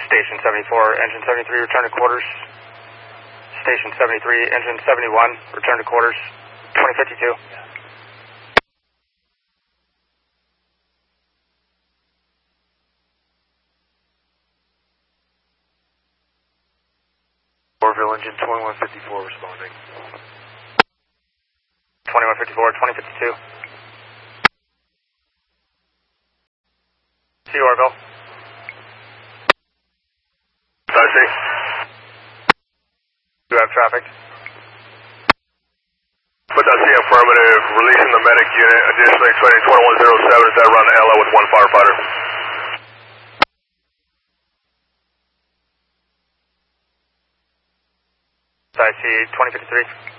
Station 74, Engine 73, return to quarters. Station 73, Engine 71, return to quarters. 2052. Orville Engine 2154 responding. 2154, 2052. See Orville. I see. You have traffic. But I see affirmative, releasing the medic unit, additionally explaining 2107 is that around the LO with one firefighter. I see 2053.